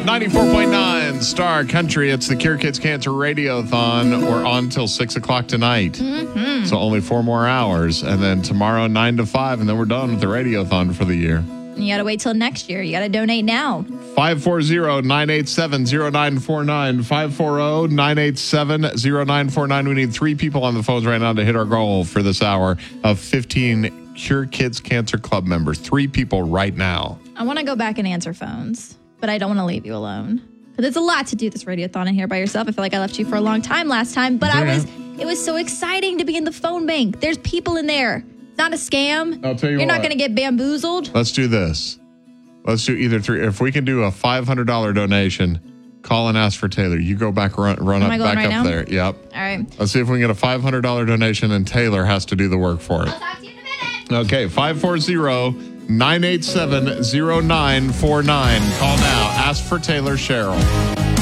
94.9 Star Country. It's the Cure Kids Cancer Radiothon. We're on till 6 o'clock tonight. Mm-hmm. So only 4 more hours. And then tomorrow, 9 to 5. And then we're done with the Radiothon for the year. You got to wait till next year. You got to donate now. 540-987-0949. 540-987-0949. We need 3 people on the phones right now to hit our goal for this hour of 15 Cure Kids Cancer Club members. 3 people right now. I want to go back and answer phones, but I don't want to leave you alone. But there's a lot to do this radiothon in here by yourself. I feel like I left you for a long time last time, but it was so exciting to be in the phone bank. There's people in there. It's not a scam. I'll tell you You're what. not going to get bamboozled. Let's do this. Let's do either 3. If we can do a $500 donation, call and ask for Taylor. You go back, run up back right up now? there. Yep. All right. Let's see if we can get a $500 donation, and Taylor has to do the work for it. I'll talk to you in a minute. Okay, 540-987-0949. Call now. Ask for Taylor Cheryl.